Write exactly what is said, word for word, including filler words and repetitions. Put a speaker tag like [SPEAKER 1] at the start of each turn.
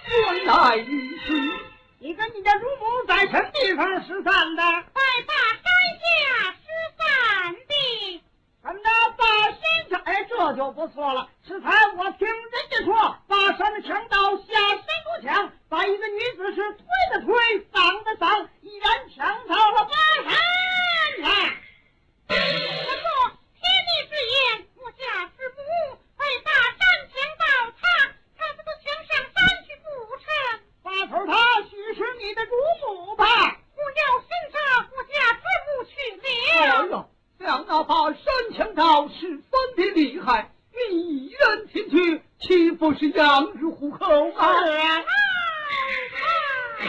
[SPEAKER 1] 原来如此。
[SPEAKER 2] 你跟你的乳母在什么地方失散的？
[SPEAKER 3] 在大山下失散的。
[SPEAKER 2] 什么的大山下？哎，这就不错了。适才我听人家说，把山强盗下山夺枪，把一个女子是推的推，搡的搡，依然抢到了巴山来。
[SPEAKER 3] 不过天地之言，我家师母被大山强盗他，他不都想上山去不成？
[SPEAKER 2] 把头他许是你的乳母吧？
[SPEAKER 3] 我要寻找我家之母去了。
[SPEAKER 1] 哎呀，想那把山强盗十分的厉害，你一人前去，岂不是养